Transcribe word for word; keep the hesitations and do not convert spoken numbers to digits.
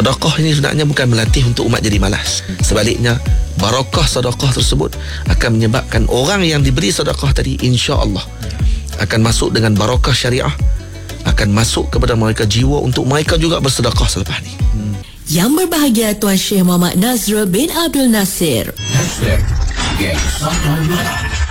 sedekah ini sebenarnya bukan melatih untuk umat jadi malas. Sebaliknya, barakah sedekah tersebut akan menyebabkan orang yang diberi sedekah tadi insya-Allah akan masuk dengan barakah syariah, akan masuk kepada mereka jiwa untuk mereka juga bersedekah selepas ni. Hmm. Yang berbahagia Tuan Syekh Muhammad Nazrul bin Abdul Nasir. Hashtag Geng Sahran